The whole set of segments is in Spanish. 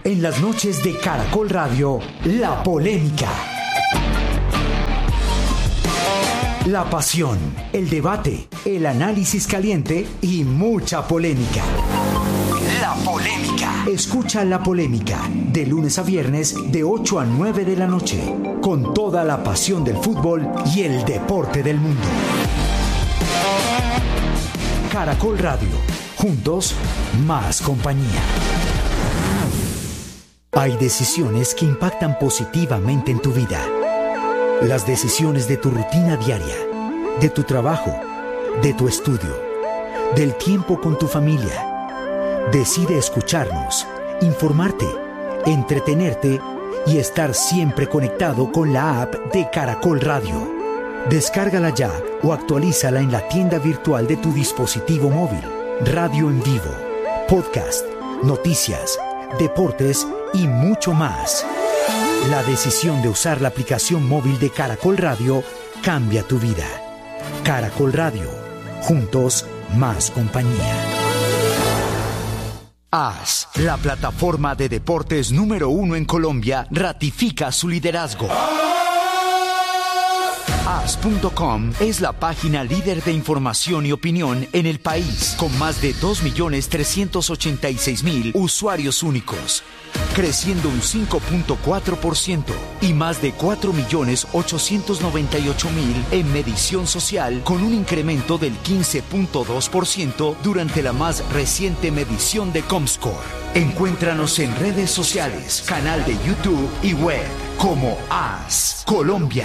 En las noches de Caracol Radio, La Polémica. La pasión, el debate, el análisis caliente y mucha polémica. La Polémica. Escucha La Polémica de lunes a viernes de 8 a 9 de la noche, con toda la pasión del fútbol y el deporte del mundo. Caracol Radio. Juntos, más compañía. Hay decisiones que impactan positivamente en tu vida. Las decisiones de tu rutina diaria, de tu trabajo, de tu estudio, del tiempo con tu familia. Decide escucharnos, informarte, entretenerte y estar siempre conectado con la app de Caracol Radio. Descárgala ya o actualízala en la tienda virtual de tu dispositivo móvil. Radio en vivo, podcast, noticias, deportes y mucho más. La decisión de usar la aplicación móvil de Caracol Radio cambia tu vida. Caracol Radio. Juntos, más compañía. AS, la plataforma de deportes número 1 en Colombia, ratifica su liderazgo. AS.com es la página líder de información y opinión en el país, con más de 2.386.000 usuarios únicos, creciendo un 5.4% y más de 4.898.000 en medición social, con un incremento del 15.2% durante la más reciente medición de Comscore. Encuéntranos en redes sociales, canal de YouTube y web como AS Colombia.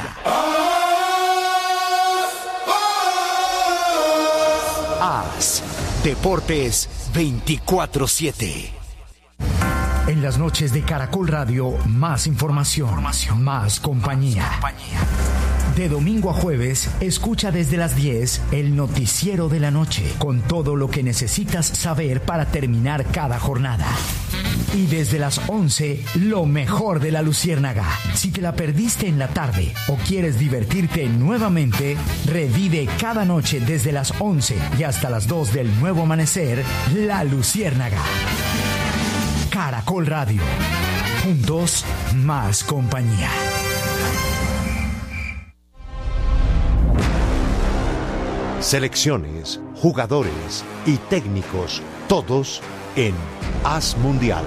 AS Deportes 24/7. En las noches de Caracol Radio, más información, más compañía. De domingo a jueves, escucha desde las 10 el noticiero de la noche, con todo lo que necesitas saber para terminar cada jornada. Y desde las 11, lo mejor de la Luciérnaga. Si te la perdiste en la tarde o quieres divertirte nuevamente, revive cada noche desde las 11 y hasta las 2 del nuevo amanecer, La Luciérnaga. Caracol Radio. Juntos, más compañía. Selecciones, jugadores y técnicos, todos en AS Mundial.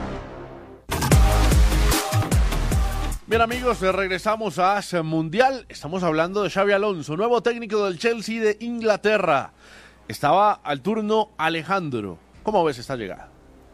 Bien amigos, regresamos a AS Mundial. Estamos hablando de Xabi Alonso, nuevo técnico del Chelsea de Inglaterra. Estaba al turno Alejandro. ¿Cómo ves esta llegada?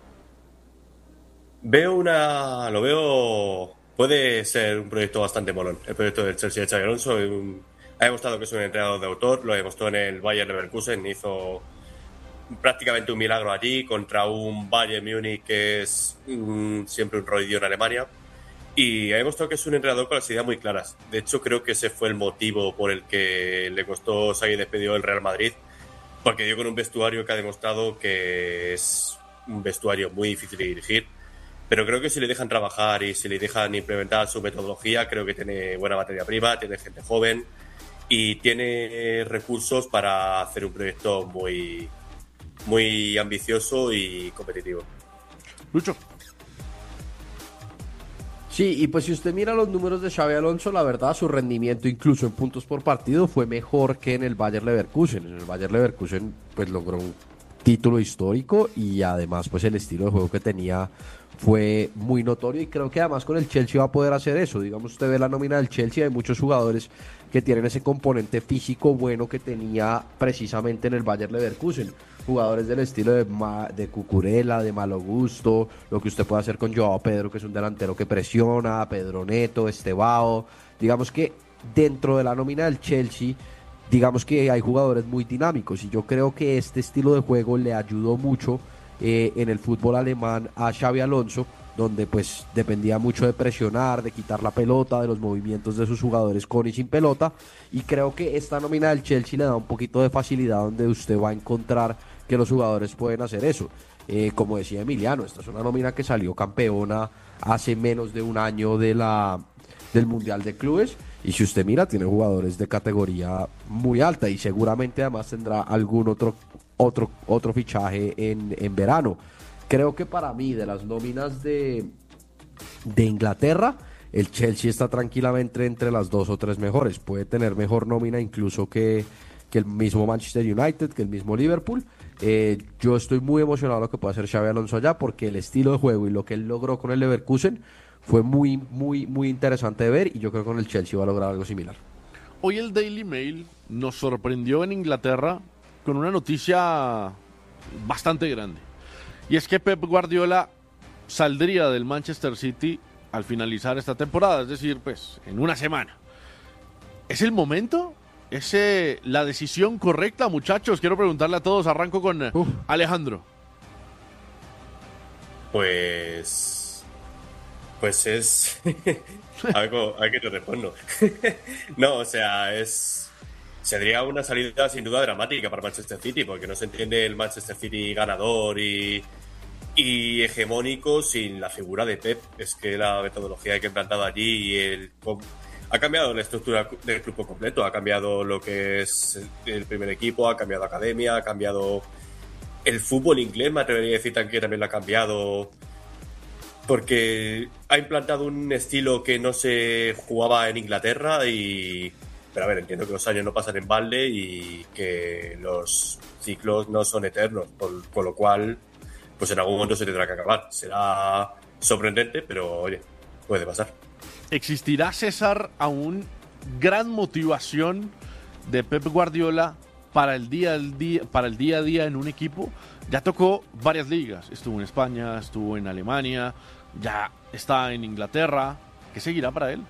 Puede ser un proyecto bastante molón. El proyecto del Chelsea de Xabi Alonso ha demostrado que es un entrenador de autor, lo demostró en el Bayer Leverkusen, hizo prácticamente un milagro allí contra un Bayern Múnich que es siempre un rodillo en Alemania, y ha demostrado que es un entrenador con las ideas muy claras. De hecho, creo que ese fue el motivo por el que le costó salir despedido del Real Madrid, porque dio con un vestuario que ha demostrado que es un vestuario muy difícil de dirigir, pero creo que si le dejan trabajar y si le dejan implementar su metodología, creo que tiene buena materia prima, tiene gente joven y tiene recursos para hacer un proyecto muy, muy ambicioso y competitivo. Lucho. Sí, y pues si usted mira los números de Xabi Alonso, la verdad su rendimiento incluso en puntos por partido fue mejor que en el Bayer Leverkusen. En el Bayer Leverkusen pues logró un título histórico y además pues el estilo de juego que tenía fue muy notorio, y creo que además con el Chelsea va a poder hacer eso. Digamos, usted ve la nómina del Chelsea, hay muchos jugadores que tienen ese componente físico bueno que tenía precisamente en el Bayer Leverkusen. Jugadores del estilo de Cucurella, de Malo Gusto, lo que usted puede hacer con Joao Pedro, que es un delantero que presiona, Pedro Neto, Estevao. Digamos que dentro de la nómina del Chelsea, digamos que hay jugadores muy dinámicos, y yo creo que este estilo de juego le ayudó mucho en el fútbol alemán a Xabi Alonso, donde pues dependía mucho de presionar, de quitar la pelota, de los movimientos de sus jugadores con y sin pelota, y creo que esta nómina del Chelsea le da un poquito de facilidad, donde usted va a encontrar que los jugadores pueden hacer eso. Como decía Emiliano, esta es una nómina que salió campeona hace menos de un año del Mundial de Clubes, y si usted mira, tiene jugadores de categoría muy alta, y seguramente además tendrá algún otro fichaje en verano. creo que para mí, de las nóminas de Inglaterra, el Chelsea está tranquilamente entre las 2 o 3 mejores. Puede tener mejor nómina incluso que el mismo Manchester United, que el mismo Liverpool. Yo estoy muy emocionado de lo que puede hacer Xabi Alonso allá, porque el estilo de juego y lo que él logró con el Leverkusen fue muy, muy, muy interesante de ver, y yo creo que con el Chelsea va a lograr algo similar. Hoy el Daily Mail nos sorprendió en Inglaterra con una noticia bastante grande. Y es que Pep Guardiola saldría del Manchester City al finalizar esta temporada, es decir, pues en una semana. ¿Es el momento? ¿Es la decisión correcta, muchachos? Quiero preguntarle a todos. Arranco con Alejandro. Pues es algo a que te respondo. No, o sea, sería una salida sin duda dramática para Manchester City, porque no se entiende el Manchester City ganador y hegemónico sin la figura de Pep. Es que la metodología que ha implantado allí y ha cambiado la estructura del club por completo, ha cambiado lo que es el primer equipo, ha cambiado academia, ha cambiado el fútbol inglés, me atrevería a decir que también lo ha cambiado, porque ha implantado un estilo que no se jugaba en Inglaterra. Pero a ver, entiendo que los años no pasan en balde y que los ciclos no son eternos, con lo cual pues en algún momento se tendrá que acabar. Será sorprendente, pero oye, puede pasar. ¿Existirá, César, aún gran motivación de Pep Guardiola para el día a día en un equipo? Ya tocó varias ligas, estuvo en España, estuvo en Alemania, ya está en Inglaterra. ¿Qué seguirá para él?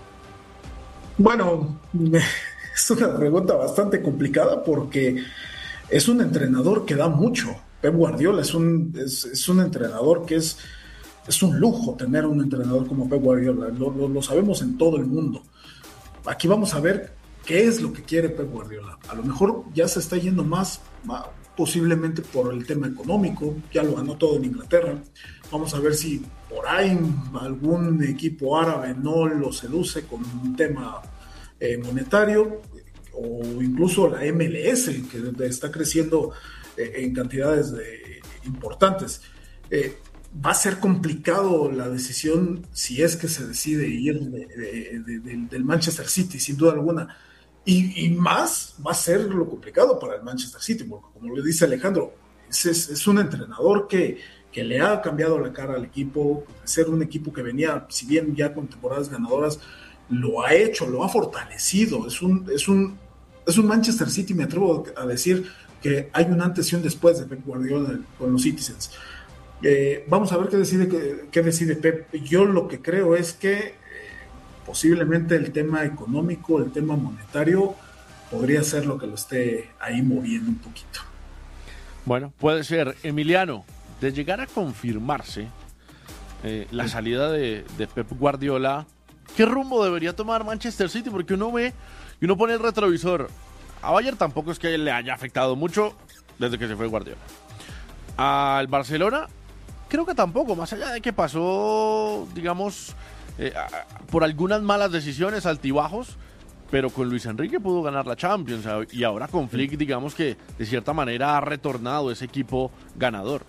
Bueno, es una pregunta bastante complicada porque es un entrenador que da mucho. Pep Guardiola es un entrenador que es un lujo tener un entrenador como Pep Guardiola. Lo sabemos en todo el mundo. Aquí vamos a ver qué es lo que quiere Pep Guardiola. A lo mejor ya se está yendo más posiblemente por el tema económico. Ya lo ganó todo en Inglaterra. Vamos a ver si por ahí algún equipo árabe no lo seduce con un tema monetario, o incluso la MLS, que está creciendo en cantidades importantes. Va a ser complicado la decisión si es que se decide ir del Manchester City, sin duda alguna. Y más va a ser lo complicado para el Manchester City, porque como lo dice Alejandro, es un entrenador que le ha cambiado la cara al equipo. Ser un equipo que venía, si bien ya con temporadas ganadoras, lo ha hecho, lo ha fortalecido. Es un Manchester City, me atrevo a decir que hay un antes y un después de Pep Guardiola con los Citizens. Vamos a ver qué decide Pep. Yo lo que creo es que posiblemente el tema económico, el tema monetario, podría ser lo que lo esté ahí moviendo un poquito. Bueno, puede ser. Emiliano, de llegar a confirmarse la salida de Pep Guardiola, ¿qué rumbo debería tomar Manchester City? Porque uno ve y uno pone el retrovisor. A Bayern tampoco es que le haya afectado mucho desde que se fue Guardiola. Al Barcelona, creo que tampoco, más allá de que pasó, digamos, por algunas malas decisiones, altibajos, pero con Luis Enrique pudo ganar la Champions, y ahora con Flick, digamos que de cierta manera ha retornado ese equipo ganador.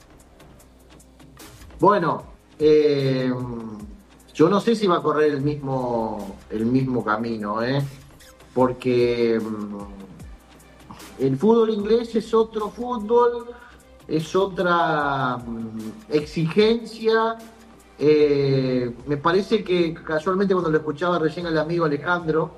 Bueno, yo no sé si va a correr el mismo camino, porque el fútbol inglés es otro fútbol, es otra exigencia. Me parece que casualmente cuando lo escuchaba recién al amigo Alejandro,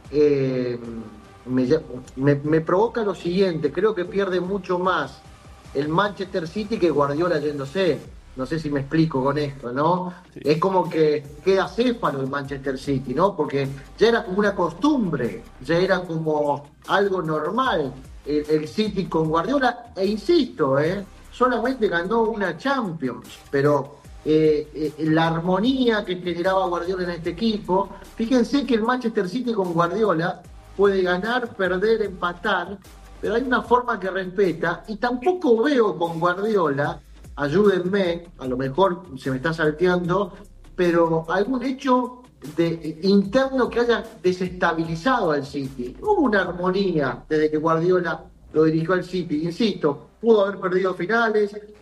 me provoca lo siguiente: creo que pierde mucho más el Manchester City que Guardiola yéndose. No sé si me explico con esto, ¿no? Sí. Es como que queda céfalo el Manchester City, ¿no? Porque ya era como una costumbre, ya era como algo normal el City con Guardiola, e insisto, solamente ganó una Champions, pero la armonía que generaba Guardiola en este equipo, fíjense que el Manchester City con Guardiola puede ganar, perder, empatar, pero hay una forma que respeta, y tampoco veo con Guardiola, ayúdenme, a lo mejor se me está salteando, pero algún hecho interno que haya desestabilizado al City. Hubo una armonía desde que Guardiola lo dirigió al City, insisto, pudo haber perdido finales,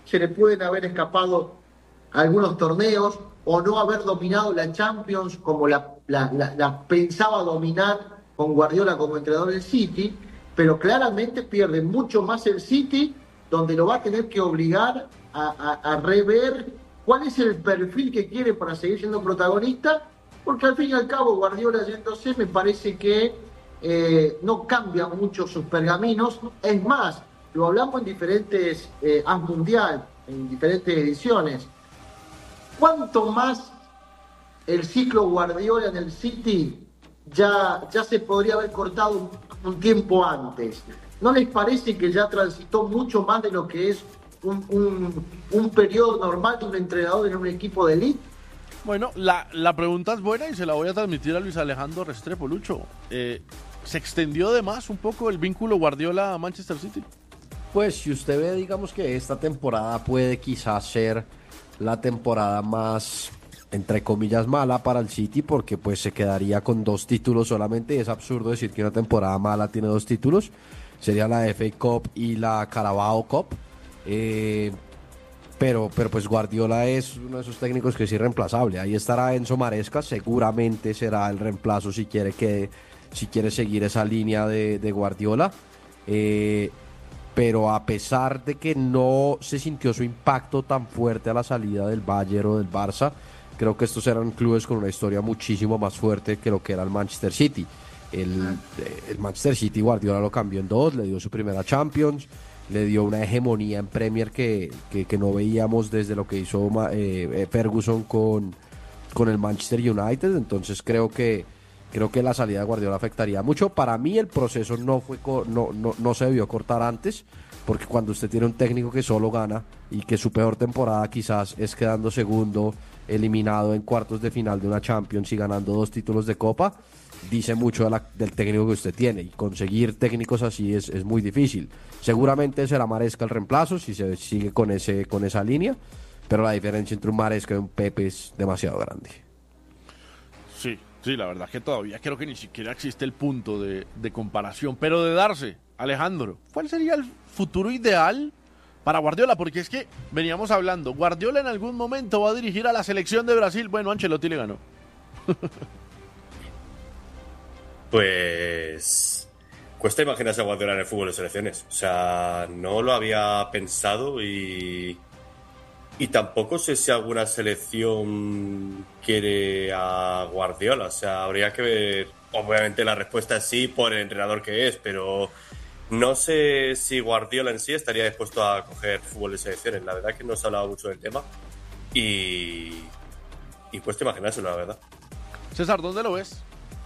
se le pueden haber escapado algunos torneos o no haber dominado la Champions como la pensaba dominar con Guardiola como entrenador del City, pero claramente pierde mucho más el City, donde lo va a tener que obligar a rever cuál es el perfil que quiere para seguir siendo protagonista, porque al fin y al cabo Guardiola yéndose me parece que no cambia mucho sus pergaminos. Es más, lo hablamos en diferentes Mundial, en diferentes ediciones. ¿Cuánto más el ciclo Guardiola en el City ya se podría haber cortado un tiempo antes? ¿No les parece que ya transitó mucho más de lo que es un periodo normal de un entrenador en un equipo de elite? Bueno, la pregunta es buena y se la voy a transmitir a Luis Alejandro Restrepo. Lucho, ¿se extendió de más un poco el vínculo Guardiola-Manchester City? Pues si usted ve, digamos que esta temporada puede quizás ser la temporada más, entre comillas, mala para el City, porque pues se quedaría con 2 títulos solamente. Es absurdo decir que una temporada mala tiene 2 títulos. Sería la FA Cup y la Carabao Cup. Pero pues Guardiola es uno de esos técnicos que es irreemplazable. Ahí estará Enzo Maresca, seguramente será el reemplazo si quiere seguir esa línea de Guardiola. Pero a pesar de que no se sintió su impacto tan fuerte a la salida del Bayern o del Barça, creo que estos eran clubes con una historia muchísimo más fuerte que lo que era el Manchester City. El Manchester City Guardiola lo cambió en 2, le dio su primera Champions, le dio una hegemonía en Premier que no veíamos desde lo que hizo Ferguson con el Manchester United. Entonces creo que la salida de Guardiola afectaría mucho. Para mí el proceso no se debió cortar antes, porque cuando usted tiene un técnico que solo gana y que su peor temporada quizás es quedando segundo, eliminado en cuartos de final de una Champions y ganando 2 títulos de Copa, dice mucho del técnico que usted tiene, y conseguir técnicos así es muy difícil. Seguramente será Maresca el reemplazo si se sigue con esa línea, pero la diferencia entre un Maresca y un Pepe es demasiado grande. Sí, la verdad que todavía creo que ni siquiera existe el punto de comparación. Pero de darse, Alejandro, ¿cuál sería el futuro ideal para Guardiola? Porque es que veníamos hablando, Guardiola en algún momento va a dirigir a la selección de Brasil. Bueno, Ancelotti le ganó. Pues cuesta imaginarse a Guardiola en el fútbol de selecciones. O sea, no lo había pensado y tampoco sé si alguna selección quiere a Guardiola. O sea, habría que ver. Obviamente la respuesta es sí por el entrenador que es, pero no sé si Guardiola en sí estaría dispuesto a coger fútbol de selecciones. La verdad que no se ha hablado mucho del tema y cuesta imaginárselo, la verdad. César, ¿dónde lo ves?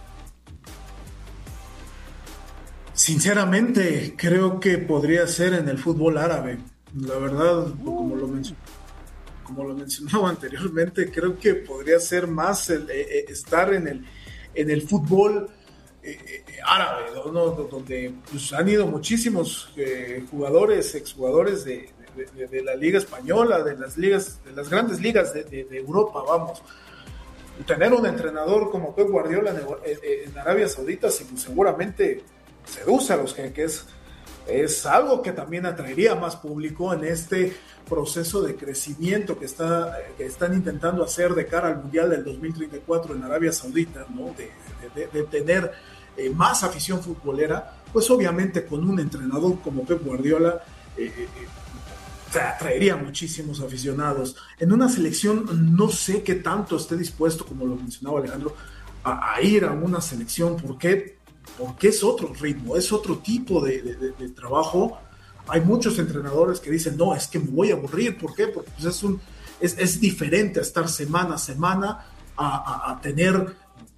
Sinceramente, creo que podría ser en el fútbol árabe. La verdad, como lo mencionaba anteriormente, creo que podría ser más estar en el fútbol árabe, ¿no? Donde pues, han ido muchísimos exjugadores de la Liga Española, de las grandes ligas de Europa, vamos. Tener un entrenador como Pep Guardiola en Arabia Saudita seguramente seduce a los jeques. Es algo que también atraería más público en este proceso de crecimiento que están intentando hacer de cara al Mundial del 2034 en Arabia Saudita, ¿no? De tener más afición futbolera. Pues obviamente con un entrenador como Pep Guardiola atraería muchísimos aficionados. En una selección no sé qué tanto esté dispuesto, como lo mencionaba Alejandro, a ir a una selección. ¿Por qué? Porque es otro ritmo, es otro tipo de trabajo. Hay muchos entrenadores que dicen, no, es que me voy a aburrir. ¿Por qué? Porque pues es diferente a estar semana a semana a tener,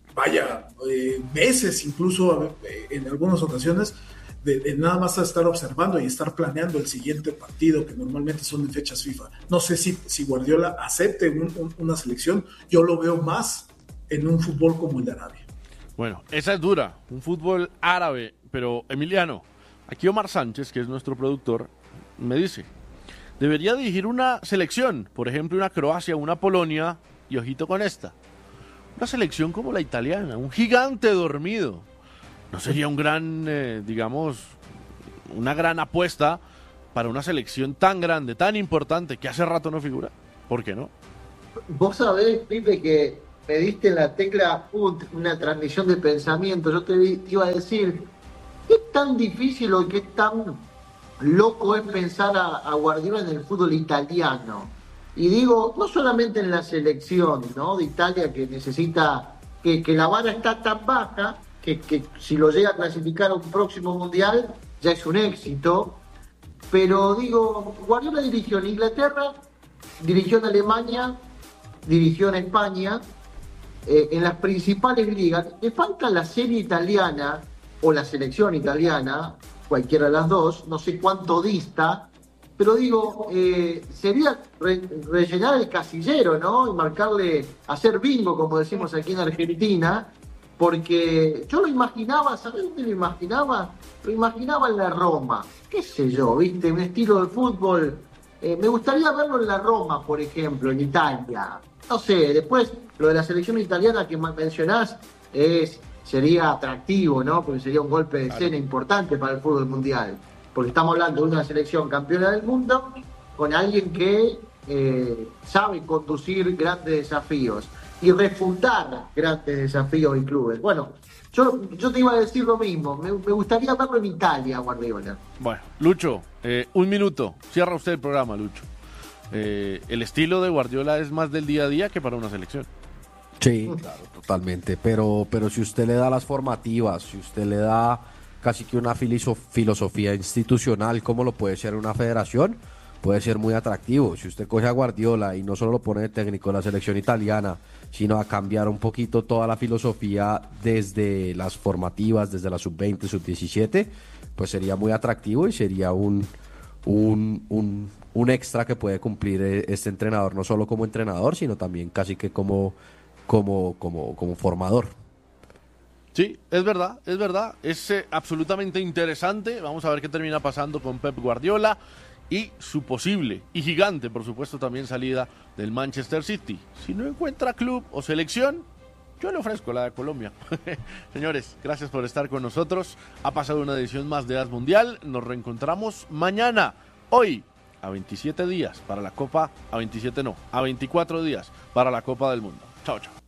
meses incluso en algunas ocasiones, de nada más a estar observando y estar planeando el siguiente partido, que normalmente son en fechas FIFA. No sé si Guardiola acepte una selección. Yo lo veo más en un fútbol como el de Arabia. Bueno, esa es dura, un fútbol árabe, pero Emiliano, aquí Omar Sánchez, que es nuestro productor, me dice, debería dirigir una selección, por ejemplo una Croacia, una Polonia, y ojito con esta, una selección como la italiana, un gigante dormido. ¿No sería un gran, una gran apuesta para una selección tan grande, tan importante, que hace rato no figura? ¿Por qué no? Vos sabés, Pipe, que me diste en la tecla una transmisión de pensamiento. Yo te iba a decir, ¿qué tan difícil o qué tan loco es pensar a Guardiola en el fútbol italiano? Y digo, no solamente en la selección, ¿no?, de Italia, que necesita, que la vara está tan baja, que si lo llega a clasificar a un próximo mundial, ya es un éxito. Pero digo, Guardiola dirigió en Inglaterra, dirigió en Alemania, dirigió en España, en las principales ligas. Le falta la serie italiana o la selección italiana, cualquiera de las dos, no sé cuánto dista, pero digo, sería rellenar el casillero, ¿no? Y marcarle, hacer bingo, como decimos aquí en Argentina, porque yo lo imaginaba, ¿sabés dónde lo imaginaba? Lo imaginaba en la Roma, qué sé yo, ¿viste? Un estilo de fútbol. Me gustaría verlo en la Roma, por ejemplo, en Italia. No sé, después lo de la selección italiana que mencionás sería atractivo, ¿no? Porque sería un golpe de escena importante para el fútbol mundial. Porque estamos hablando de una selección campeona del mundo con alguien que sabe conducir grandes desafíos y refutar grandes desafíos y clubes. Bueno, yo te iba a decir lo mismo. Me gustaría verlo en Italia, Guardiola. Bueno, Lucho, un minuto. Cierra usted el programa, Lucho. El estilo de Guardiola es más del día a día que para una selección. Sí, claro, totalmente. Pero si usted le da las formativas, si usted le da casi que una filosofía institucional, como lo puede ser una federación, puede ser muy atractivo. Si usted coge a Guardiola y no solo lo pone de técnico de la selección italiana, sino a cambiar un poquito toda la filosofía desde las formativas, desde la sub-20, sub-17, pues sería muy atractivo y sería un extra que puede cumplir este entrenador, no solo como entrenador, sino también casi que como formador. Sí, es verdad, es absolutamente interesante. Vamos a ver qué termina pasando con Pep Guardiola y su posible y gigante, por supuesto, también salida del Manchester City. Si no encuentra club o selección, yo le ofrezco la de Colombia. Señores, gracias por estar con nosotros. Ha pasado una edición más de As Mundial. Nos reencontramos mañana. Hoy, a 27 días para la Copa, a 27 no, a 24 días para la Copa del Mundo. Chao, chao.